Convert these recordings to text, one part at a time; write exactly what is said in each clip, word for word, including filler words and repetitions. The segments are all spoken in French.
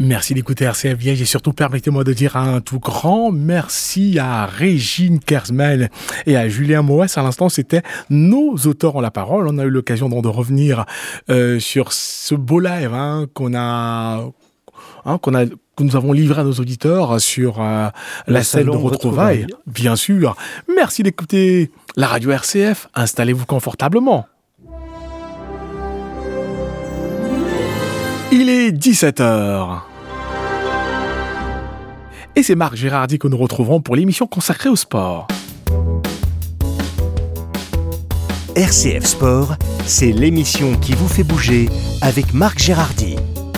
Merci d'écouter R C F Liège et surtout permettez-moi de dire un tout grand merci à Régine Kersmel et à Julien Moès. À l'instant, c'était nos auteurs ont la parole. On a eu l'occasion de revenir euh, sur ce beau live hein, qu'on a, hein, qu'on a, que nous avons livré à nos auditeurs sur euh, la scène de retrouvailles. Bien sûr. Merci d'écouter la radio R C F. Installez-vous confortablement. Il est dix-sept heures. Et c'est Marc Gérardi que nous retrouverons pour l'émission consacrée au sport. R C F Sport, c'est l'émission qui vous fait bouger avec Marc Gérardi.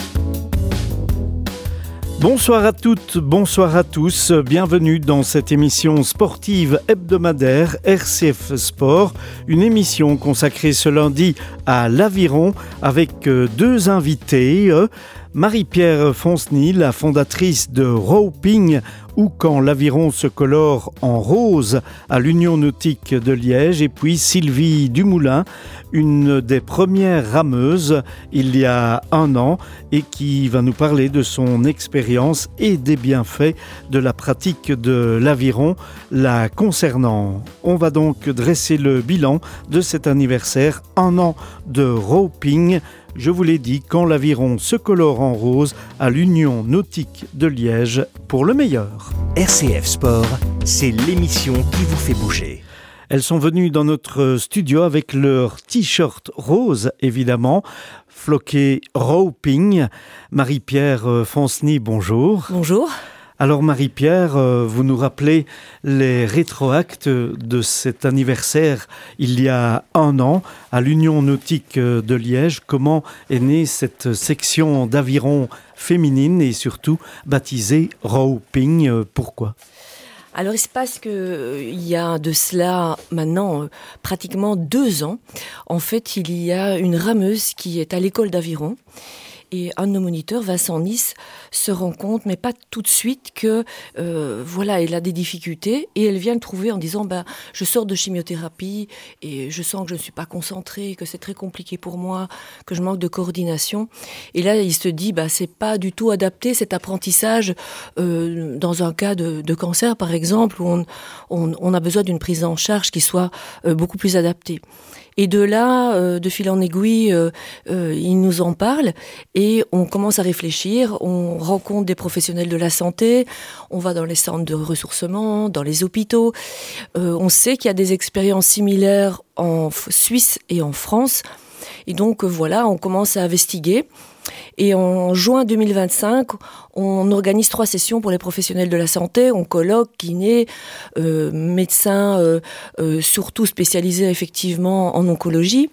Bonsoir à toutes, bonsoir à tous, bienvenue dans cette émission sportive hebdomadaire R C F Sport, une émission consacrée ce lundi à l'aviron avec deux invités, Marie-Pierre Fonceny, la fondatrice de Roping, ou quand l'aviron se colore en rose à l'Union nautique de Liège, et puis Sylvie Dumoulin, une des premières rameuses il y a un an et qui va nous parler de son expérience et des bienfaits de la pratique de l'aviron la concernant. On va donc dresser le bilan de cet anniversaire, un an de Roping. Je vous l'ai dit, quand l'aviron se colore en rose à l'Union nautique de Liège pour le meilleur. R C F Sport, c'est l'émission qui vous fait bouger. Elles sont venues dans notre studio avec leur t-shirt rose, évidemment, floqué Roping. Marie-Pierre Fonceny, bonjour. Bonjour. Alors Marie-Pierre, vous nous rappelez les rétroactes de cet anniversaire il y a un an à l'Union nautique de Liège. Comment est née cette section d'aviron féminine et surtout baptisée Roping? Pourquoi ? Alors il se passe qu'il y a de cela maintenant euh, pratiquement deux ans, en fait il y a une rameuse qui est à l'école d'aviron. Et un de nos moniteurs, Vincent Nice, se rend compte, mais pas tout de suite, que euh, voilà, elle a des difficultés. Et elle vient le trouver en disant ben, « Je sors de chimiothérapie et je sens que je ne suis pas concentrée, que c'est très compliqué pour moi, que je manque de coordination. » Et là, il se dit ben, « C'est pas du tout adapté cet apprentissage euh, dans un cas de, de cancer, par exemple, où on, on, on a besoin d'une prise en charge qui soit euh, beaucoup plus adaptée. » Et de là, euh, de fil en aiguille, euh, euh, il nous en parle et on commence à réfléchir, on rencontre des professionnels de la santé, on va dans les centres de ressourcement, dans les hôpitaux. Euh, on sait qu'il y a des expériences similaires en Suisse et en France. Et donc, euh, voilà, on commence à investiguer. Et en juin deux mille vingt-cinq, on organise trois sessions pour les professionnels de la santé, oncologues, kinés, euh, médecins, euh, euh, surtout spécialisés effectivement en oncologie.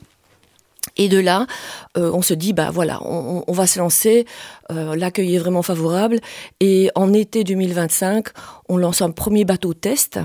Et de là, euh, on se dit, bah voilà, on, on va se lancer, euh, l'accueil est vraiment favorable. Et en été deux mille vingt-cinq, on lance un premier bateau test,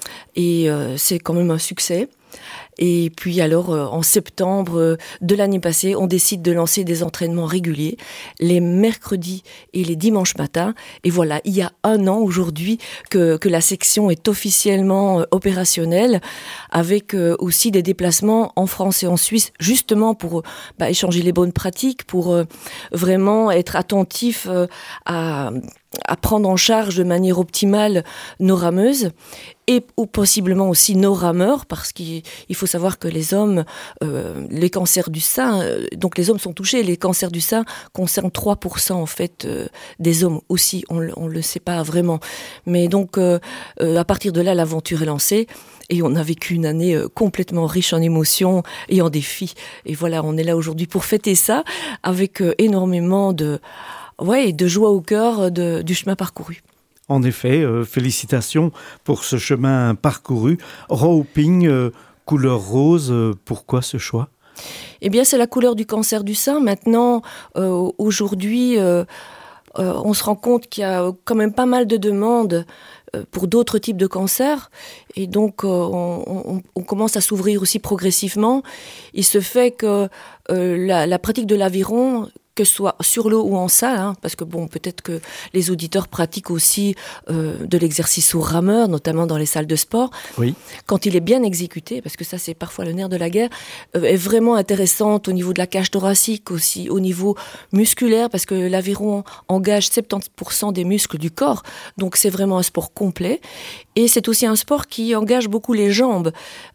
et euh, c'est quand même un succès. Et puis alors, euh, en septembre euh, de l'année passée, on décide de lancer des entraînements réguliers, les mercredis et les dimanches matins. Et voilà, il y a un an aujourd'hui que, que la section est officiellement euh, opérationnelle, avec euh, aussi des déplacements en France et en Suisse, justement pour bah, échanger les bonnes pratiques, pour euh, vraiment être attentif euh, à... à prendre en charge de manière optimale nos rameuses et ou possiblement aussi nos rameurs, parce qu'il il faut savoir que les hommes, euh, les cancers du sein, euh, donc les hommes sont touchés, les cancers du sein concernent trois pour cent en fait euh, des hommes aussi, on ne le sait pas vraiment. Mais donc euh, euh, à partir de là, l'aventure est lancée. Et on a vécu une année euh, complètement riche en émotions et en défis. Et voilà, on est là aujourd'hui pour fêter ça avec euh, énormément de... Ouais, de joie au cœur de, du chemin parcouru. En effet, euh, félicitations pour ce chemin parcouru. Roping, euh, couleur rose, euh, pourquoi ce choix ? Eh bien, c'est la couleur du cancer du sein. Maintenant, euh, aujourd'hui, euh, euh, on se rend compte qu'il y a quand même pas mal de demandes euh, pour d'autres types de cancers. Et donc, euh, on, on, on commence à s'ouvrir aussi progressivement. Il se fait que euh, la, la pratique de l'aviron que ce soit sur l'eau ou en salle, hein, parce que bon, peut-être que les auditeurs pratiquent aussi euh, de l'exercice au rameur, notamment dans les salles de sport. Oui. Quand il est bien exécuté, parce que ça c'est parfois le nerf de la guerre, euh, est vraiment intéressante au niveau de la cage thoracique, aussi au niveau musculaire, parce que l'aviron engage soixante-dix pour cent des muscles du corps, donc c'est vraiment un sport complet. Et c'est aussi un sport qui engage beaucoup les jambes,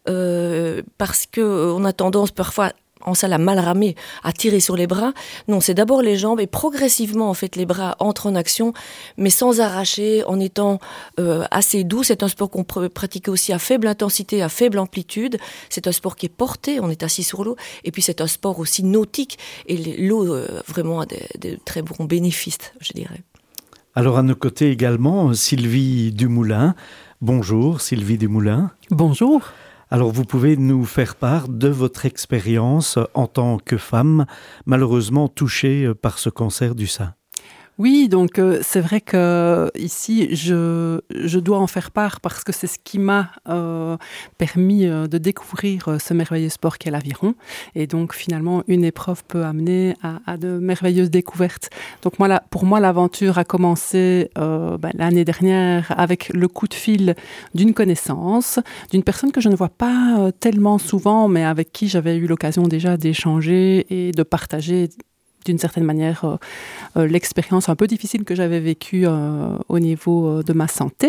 euh, parce qu'on a tendance parfois en salle à mal ramer, à tirer sur les bras. Non, c'est d'abord les jambes et progressivement, en fait, les bras entrent en action, mais sans arracher, en étant euh, assez doux. C'est un sport qu'on peut pratiquer aussi à faible intensité, à faible amplitude. C'est un sport qui est porté, on est assis sur l'eau. Et puis, c'est un sport aussi nautique. Et l'eau, euh, vraiment, a des, des très bons bénéfices, je dirais. Alors, à nos côtés également, Sylvie Dumoulin. Bonjour, Sylvie Dumoulin. Bonjour. Alors, vous pouvez nous faire part de votre expérience en tant que femme, malheureusement touchée par ce cancer du sein. Oui, donc euh, c'est vrai que ici je je dois en faire part parce que c'est ce qui m'a euh, permis euh, de découvrir euh, ce merveilleux sport qu'est l'aviron. Et donc finalement une épreuve peut amener à, à de merveilleuses découvertes. Donc moi, là, pour moi l'aventure a commencé euh, ben, l'année dernière avec le coup de fil d'une connaissance, d'une personne que je ne vois pas euh, tellement souvent, mais avec qui j'avais eu l'occasion déjà d'échanger et de partager d'une certaine manière euh, euh, l'expérience un peu difficile que j'avais vécue euh, au niveau euh, de ma santé.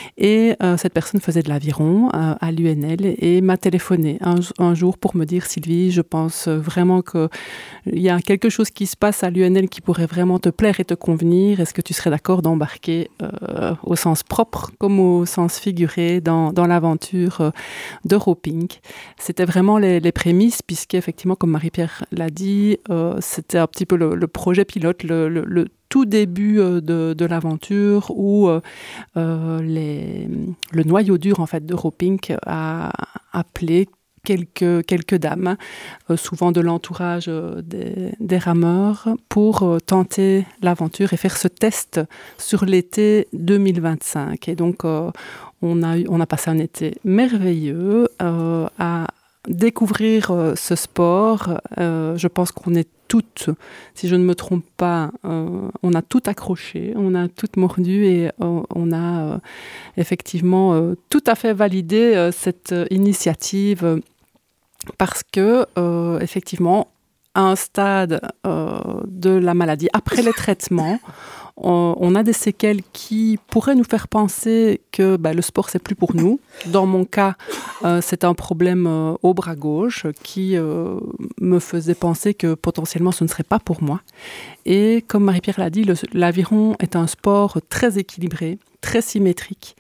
Et euh, cette personne faisait de l'aviron euh, à l'U N L et m'a téléphoné un, un jour pour me dire « Sylvie, je pense vraiment qu'il y a quelque chose qui se passe à l'U N L qui pourrait vraiment te plaire et te convenir. Est-ce que tu serais d'accord d'embarquer euh, au sens propre comme au sens figuré dans, dans l'aventure euh, de roping ?» C'était vraiment les, les prémices puisqu'effectivement, comme Marie-Pierre l'a dit, euh, c'était un petit peu le, le projet pilote, le, le, le tout début de, de l'aventure où euh, les, le noyau dur en fait, de roping a appelé quelques, quelques dames, euh, souvent de l'entourage euh, des, des rameurs, pour euh, tenter l'aventure et faire ce test sur l'été deux mille vingt-cinq. Et donc, euh, on, a eu, on a passé un été merveilleux euh, à découvrir euh, ce sport. Euh, je pense qu'on est toutes, si je ne me trompe pas, euh, on a tout accroché, on a tout mordu et euh, on a euh, effectivement euh, tout à fait validé euh, cette euh, initiative euh, parce que, euh, effectivement, à un stade euh, de la maladie, après les traitements, on, on a des séquelles qui pourraient nous faire penser que bah, le sport, c'est plus pour nous. Dans mon cas, euh, c'est un problème euh, au bras gauche qui euh, me faisait penser que potentiellement, ce ne serait pas pour moi. Et comme Marie-Pierre l'a dit, le, l'aviron est un sport très équilibré, très symétrique,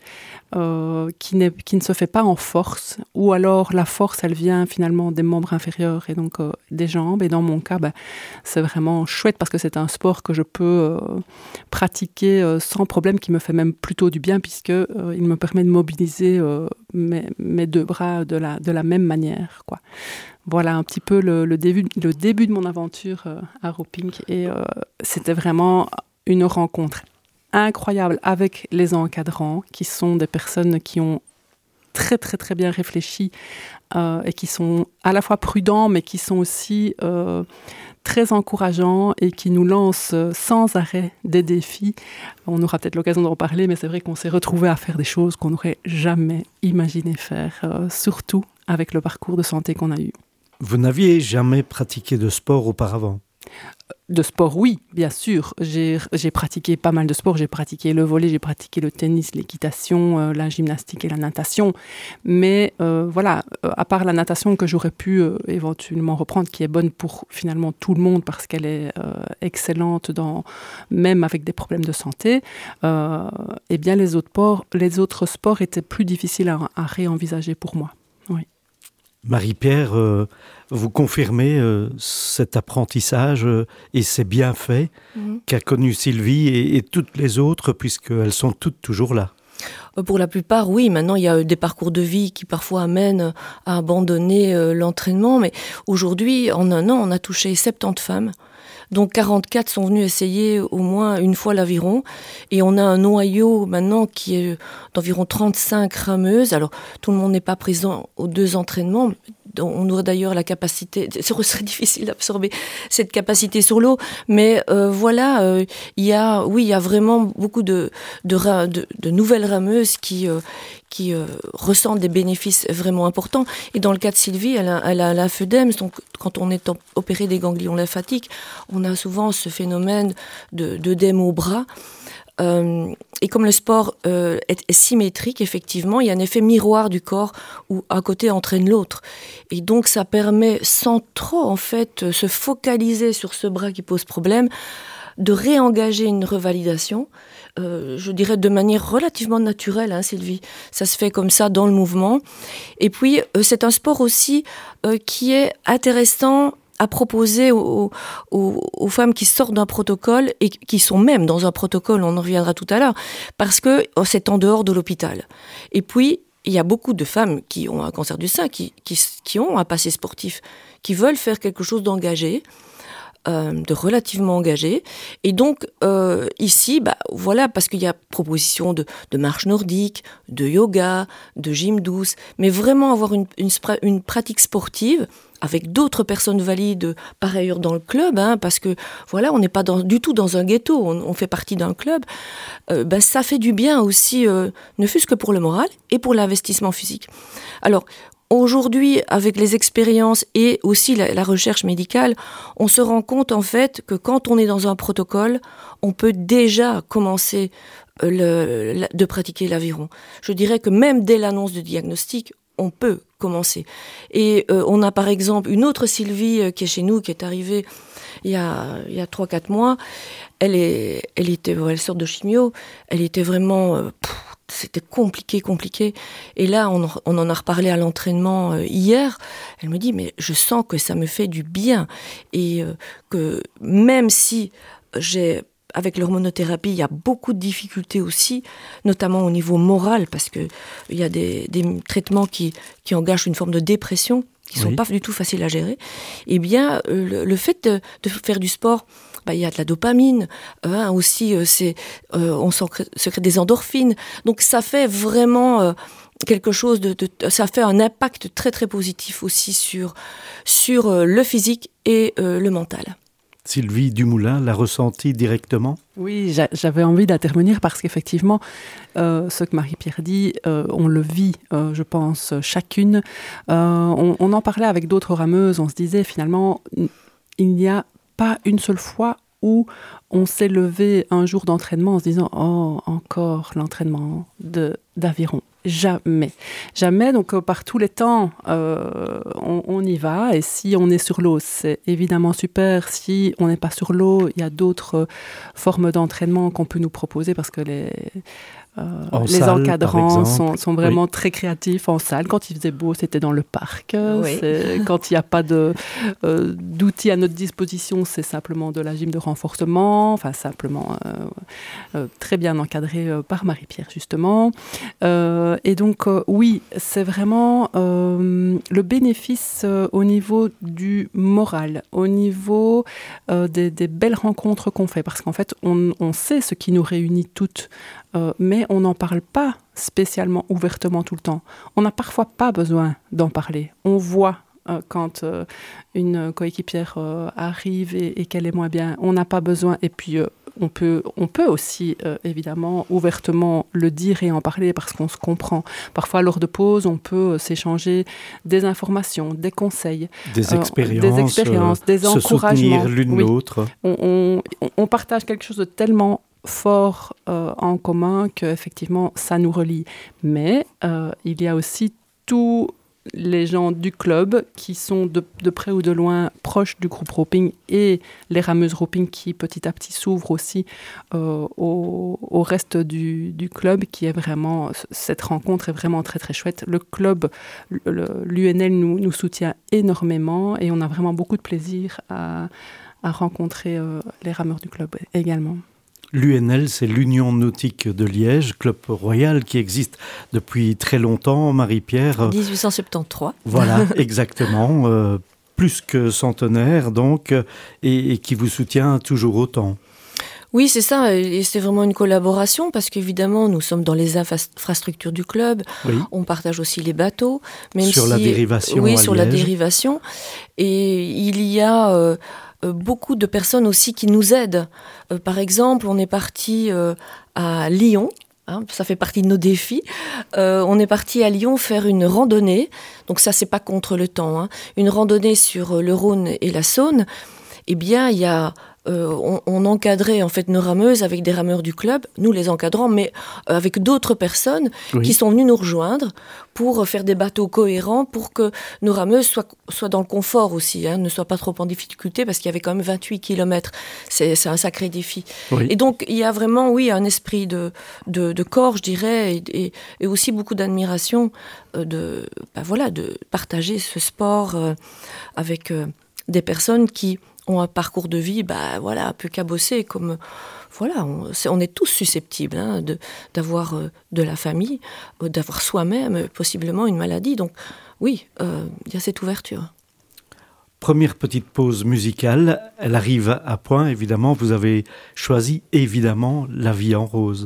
euh, qui, n'est, qui ne se fait pas en force, ou alors la force, elle vient finalement des membres inférieurs et donc euh, des jambes. Et dans mon cas, bah, c'est vraiment chouette parce que c'est un sport que je peux euh, pratiquer euh, sans problème, qui me fait même plutôt du bien puisque euh, il me permet de mobiliser euh, mes, mes deux bras de la, de la même manière, quoi. Voilà un petit peu le, le, début, le début de mon aventure euh, à roping et euh, c'était vraiment une rencontre incroyable avec les encadrants qui sont des personnes qui ont très très très bien réfléchi euh, et qui sont à la fois prudents mais qui sont aussi euh, très encourageants et qui nous lancent sans arrêt des défis. On aura peut-être l'occasion d'en parler, mais c'est vrai qu'on s'est retrouvés à faire des choses qu'on n'aurait jamais imaginé faire, euh, surtout avec le parcours de santé qu'on a eu. Vous n'aviez jamais pratiqué de sport auparavant ? De sport, oui, bien sûr. J'ai, j'ai pratiqué pas mal de sports. J'ai pratiqué le volley, j'ai pratiqué le tennis, l'équitation, euh, la gymnastique et la natation. Mais euh, voilà, euh, à part la natation que j'aurais pu euh, éventuellement reprendre, qui est bonne pour finalement tout le monde parce qu'elle est euh, excellente, dans, même avec des problèmes de santé, euh, eh bien les autres, sports, les autres sports étaient plus difficiles à, à réenvisager pour moi. Oui. Marie-Pierre, euh, vous confirmez euh, cet apprentissage euh, et ces bienfaits mmh. qu'a connu Sylvie et, et toutes les autres, puisqu'elles sont toutes toujours là. Pour la plupart, oui. Maintenant, il y a des parcours de vie qui parfois amènent à abandonner euh, l'entraînement. Mais aujourd'hui, en un an, on a touché soixante-dix femmes. Donc quarante-quatre sont venus essayer au moins une fois l'aviron. Et on a un noyau maintenant qui est d'environ trente-cinq rameuses. Alors tout le monde n'est pas présent aux deux entraînements. on aurait d'ailleurs la capacité, ce serait difficile d'absorber cette capacité sur l'eau, mais euh, voilà, euh, il y a, oui, il y a vraiment beaucoup de, de, de, de nouvelles rameuses qui, euh, qui euh, ressentent des bénéfices vraiment importants. Et dans le cas de Sylvie, elle a, elle a la l'œdème, donc quand on est opéré des ganglions lymphatiques, on a souvent ce phénomène de, d'œdème au bras. Euh, et comme le sport euh, est, est symétrique, effectivement, il y a un effet miroir du corps où un côté entraîne l'autre. Et donc, ça permet, sans trop, en fait, se focaliser sur ce bras qui pose problème, de réengager une revalidation, euh, je dirais de manière relativement naturelle, hein, Sylvie. Ça se fait comme ça dans le mouvement. Et puis, euh, c'est un sport aussi euh, qui est intéressant à proposer aux, aux, aux femmes qui sortent d'un protocole et qui sont même dans un protocole, on en reviendra tout à l'heure, parce que c'est en dehors de l'hôpital. Et puis, il y a beaucoup de femmes qui ont un cancer du sein, qui, qui, qui ont un passé sportif, qui veulent faire quelque chose d'engagé, euh, de relativement engagé. Et donc, euh, ici, bah, voilà, parce qu'il y a proposition de, de marche nordique, de yoga, de gym douce, mais vraiment avoir une, une, une pratique sportive avec d'autres personnes valides par ailleurs dans le club, hein, parce que voilà, on n'est pas dans, du tout dans un ghetto, on, on fait partie d'un club, euh, ben, ça fait du bien aussi, euh, ne fût-ce que pour le moral et pour l'investissement physique. Alors, aujourd'hui, avec les expériences et aussi la, la recherche médicale, on se rend compte en fait que quand on est dans un protocole, on peut déjà commencer le, le, de pratiquer l'aviron. Je dirais que même dès l'annonce du diagnostic, on peut commencer. Et euh, on a par exemple une autre Sylvie euh, qui est chez nous, qui est arrivée il y a, il y a trois quatre mois. Elle, est, elle, était, elle sort de chimio, elle était vraiment... Euh, pff, c'était compliqué, compliqué. Et là, on, on en a reparlé à l'entraînement euh, hier. Elle me dit, mais je sens que ça me fait du bien. Et euh, que même si j'ai... avec l'hormonothérapie, il y a beaucoup de difficultés aussi, notamment au niveau moral, parce qu'il y a des, des traitements qui, qui engagent une forme de dépression, qui ne sont oui. pas du tout faciles à gérer. Eh bien, le, le fait de, de faire du sport, bah, il y a de la dopamine, hein, aussi, euh, c'est, euh, on se crée des endorphines. Donc, ça fait vraiment... Euh, quelque chose de, de, ça fait un impact très, très positif aussi sur, sur euh, le physique et euh, le mental. Sylvie Dumoulin l'a ressenti directement ? Oui, j'avais envie d'intervenir parce qu'effectivement, euh, ce que Marie-Pierre dit, euh, on le vit, euh, je pense, chacune. Euh, on, on en parlait avec d'autres rameuses, on se disait finalement, il n'y a pas une seule fois où on s'est levé un jour d'entraînement en se disant « Oh, encore l'entraînement de, d'aviron ». Jamais. Jamais, donc euh, par tous les temps, euh, on, on y va. Et si on est sur l'eau, c'est évidemment super. Si on n'est pas sur l'eau, il y a d'autres euh, formes d'entraînement qu'on peut nous proposer parce que les, euh, les salle, encadrants sont, sont vraiment oui. très créatifs en salle. Quand il faisait beau, c'était dans le parc. Oui. C'est, quand il n'y a pas de, euh, d'outils à notre disposition, c'est simplement de la gym de renforcement, enfin simplement euh, euh, très bien encadré euh, par Marie-Pierre, justement. Euh, Et donc, euh, oui, c'est vraiment euh, le bénéfice euh, au niveau du moral, au niveau euh, des, des belles rencontres qu'on fait. Parce qu'en fait, on, on sait ce qui nous réunit toutes, euh, mais on n'en parle pas spécialement ouvertement tout le temps. On n'a parfois pas besoin d'en parler. On voit euh, quand euh, une coéquipière euh, arrive et, et qu'elle est moins bien. On n'a pas besoin. Et puis... Euh, On peut, on peut aussi, euh, évidemment, ouvertement le dire et en parler parce qu'on se comprend. Parfois, lors de pause, on peut euh, s'échanger des informations, des conseils. Des expériences, euh, des, expériences, des euh, encouragements. Se soutenir l'une oui. l'autre. On, on, on partage quelque chose de tellement fort euh, en commun qu'effectivement, ça nous relie. Mais euh, il y a aussi tout... les gens du club qui sont de, de près ou de loin proches du groupe roping et les rameuses roping qui petit à petit s'ouvrent aussi euh, au, au reste du, du club qui est vraiment, cette rencontre est vraiment très très chouette. Le club, le, l'U N L nous, nous soutient énormément et on a vraiment beaucoup de plaisir à, à rencontrer euh, les rameurs du club également. L'U N L, c'est l'Union Nautique de Liège, club royal qui existe depuis très longtemps, Marie-Pierre. dix-huit cent soixante-treize. Voilà, exactement. Euh, plus que centenaire, donc, et, et qui vous soutient toujours autant. Oui, c'est ça, et c'est vraiment une collaboration parce qu'évidemment, nous sommes dans les infrastructures du club, oui. On partage aussi les bateaux. Même sur si, la dérivation Oui, à sur Liège. la dérivation. Et il y a euh, beaucoup de personnes aussi qui nous aident. Euh, par exemple, on est parti euh, à Lyon. Hein, ça fait partie de nos défis. Euh, on est parti à Lyon faire une randonnée. Donc ça, c'est pas contre le temps. Hein. Une randonnée sur le Rhône et la Saône. Eh bien, il y a... Euh, on, on encadrait en fait nos rameuses avec des rameurs du club, nous les encadrants, mais euh, avec d'autres personnes oui. qui sont venues nous rejoindre pour faire des bateaux cohérents, pour que nos rameuses soient, soient dans le confort aussi, hein, ne soient pas trop en difficulté, parce qu'il y avait quand même vingt-huit kilomètres, c'est, c'est un sacré défi. Oui. Et donc il y a vraiment, oui, un esprit de, de, de corps, je dirais, et, et, et aussi beaucoup d'admiration euh, de, ben voilà, de partager ce sport euh, avec euh, des personnes qui ont un parcours de vie, bah voilà, un peu cabossé, comme voilà, on, c'est, on est tous susceptibles hein, de, d'avoir euh, de la famille, euh, d'avoir soi-même euh, possiblement une maladie. Donc oui, il euh, y a cette ouverture. Première petite pause musicale, elle arrive à point, évidemment. Vous avez choisi évidemment La Vie en Rose.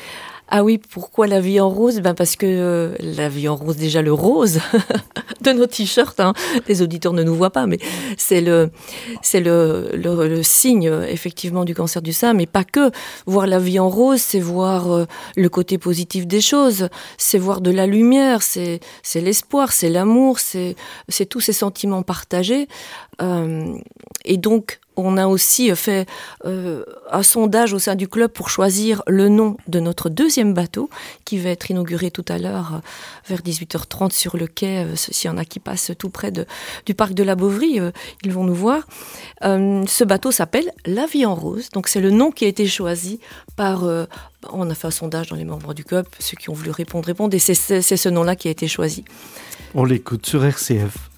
Ah oui, pourquoi La Vie en Rose ? Ben parce que euh, La Vie en Rose, déjà le rose de nos t-shirts, hein. Les auditeurs ne nous voient pas, mais c'est le, c'est le, le, le signe effectivement du cancer du sein, mais pas que. Voir la vie en rose, c'est voir euh, le côté positif des choses, c'est voir de la lumière, c'est, c'est l'espoir, c'est l'amour, c'est, c'est tous ces sentiments partagés. Euh, et donc, on a aussi fait euh, un sondage au sein du club pour choisir le nom de notre deuxième bateau qui va être inauguré tout à l'heure euh, vers dix-huit heures trente sur le quai. Euh, s'il y en a qui passent tout près de, du parc de la Bovry, euh, ils vont nous voir. Euh, ce bateau s'appelle La Vie en Rose. Donc c'est le nom qui a été choisi par... Euh, on a fait un sondage dans les membres du club. Ceux qui ont voulu répondre, répondent. Et c'est, c'est, c'est ce nom-là qui a été choisi. On l'écoute sur R C F.